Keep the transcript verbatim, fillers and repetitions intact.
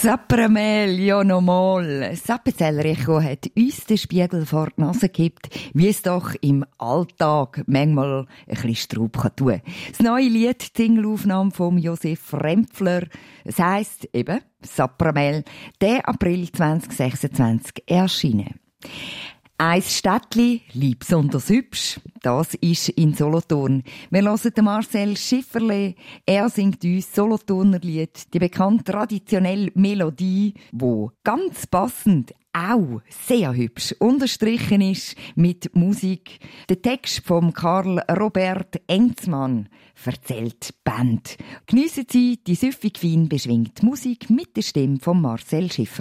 Sapramel, ja nochmal. Sappezellerecho hat uns den Spiegel vor die Nase gekippt, wie es doch im Alltag manchmal ein bisschen Straub kann tun. Das neue Lied, die Singleaufnahme von Josef Rempfler, es heisst eben Sapramel, der April zwanzig sechsundzwanzig erschienen. Ein Städtli, lieb besonders hübsch, das ist in Solothurn. Wir hören Marcel Schifferle, er singt uns Solothurner Lied, die bekannte traditionelle Melodie, wo ganz passend auch sehr hübsch unterstrichen ist mit Musik. Der Text von Karl Robert Enzmann erzählt die Band. Geniessen Sie die süffig fein beschwingte Musik mit der Stimme von Marcel Schifferle.